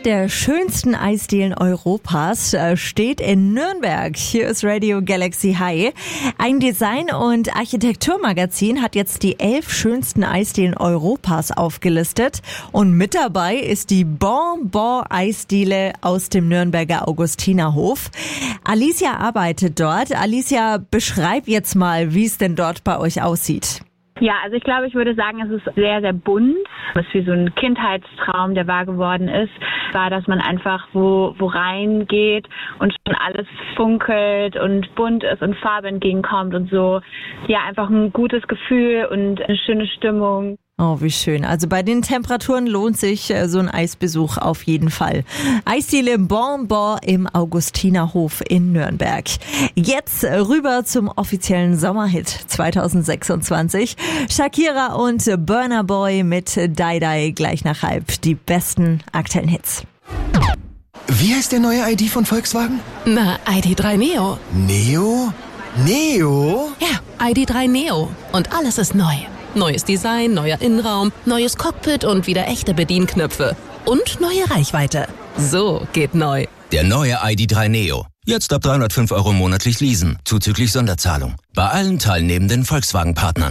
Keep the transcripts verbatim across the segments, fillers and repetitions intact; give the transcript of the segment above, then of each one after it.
der schönsten Eisdielen Europas steht in Nürnberg. Hier ist Radio Galaxy High. Ein Design- und Architekturmagazin hat jetzt die elf schönsten Eisdielen Europas aufgelistet. Und mit dabei ist die Bon Bon Eisdiele aus dem Nürnberger Augustinerhof. Alicia arbeitet dort. Alicia, beschreib jetzt mal, wie es denn dort bei euch aussieht. Ja, also ich glaube, ich würde sagen, es ist sehr, sehr bunt. Was wie so ein Kindheitstraum, der wahr geworden ist, war, dass man einfach wo, wo reingeht und schon alles funkelt und bunt ist und Farbe entgegenkommt und so. Ja, einfach ein gutes Gefühl und eine schöne Stimmung. Oh, wie schön. Also bei den Temperaturen lohnt sich so ein Eisbesuch auf jeden Fall. Eisdiele Bon Bon im Augustinerhof in Nürnberg. Jetzt rüber zum offiziellen Sommerhit zwanzig sechsundzwanzig. Shakira und Burna Boy mit Die Die gleich nach halb. Die besten aktuellen Hits. Wie heißt der neue I D von Volkswagen? Na, I D drei Neo. Neo? Neo? Ja, I D drei Neo. Und alles ist neu. Neues Design, neuer Innenraum, neues Cockpit und wieder echte Bedienknöpfe. Und neue Reichweite. So geht neu. Der neue I D drei Neo. Jetzt ab dreihundertfünf Euro monatlich leasen, zuzüglich Sonderzahlung. Bei allen teilnehmenden Volkswagen-Partnern.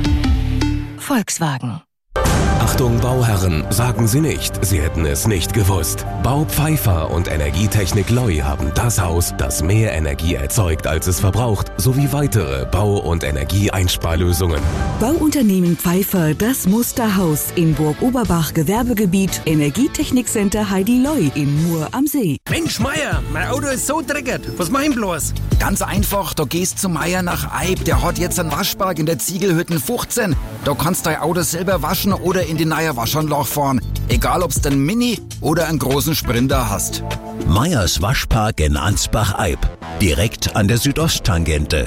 Volkswagen. Achtung Bauherren, sagen Sie nicht, Sie hätten es nicht gewusst. Bau Pfeiffer und Energietechnik Loi haben das Haus, das mehr Energie erzeugt, als es verbraucht, sowie weitere Bau- und Energieeinsparlösungen. Bauunternehmen Pfeiffer, das Musterhaus in Burg Oberbach, Gewerbegebiet, Energietechnikcenter Heidi Loi in Mur am See. Mensch Meier, mein Auto ist so dreckig. Was mach ich bloß? Ganz einfach, da gehst zu Meier nach Eib. Der hat jetzt einen Waschpark in der Ziegelhütten fünfzehn. Da kannst dein Auto selber waschen oder in die neue Waschanlage fahren. Egal, ob's den Mini oder einen großen Sprinter hast. Meyers Waschpark in Ansbach-Eib. Direkt an der Südosttangente.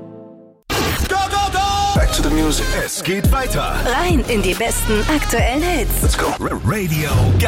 Go, go, go! Back to the music. Es geht weiter. Rein in die besten aktuellen Hits. Let's go. Radio